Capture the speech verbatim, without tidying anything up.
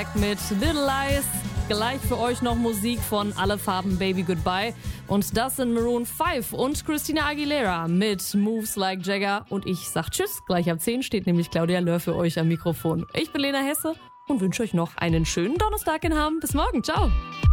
mit Little Lies. Gleich für euch noch Musik von Alle Farben Baby Goodbye. Und das sind Maroon fünf und Christina Aguilera mit Moves Like Jagger. Und ich sag Tschüss. Gleich ab zehn steht nämlich Claudia Löhr für euch am Mikrofon. Ich bin Lena Hesse und wünsche euch noch einen schönen Donnerstag in Hamm. Bis morgen. Ciao.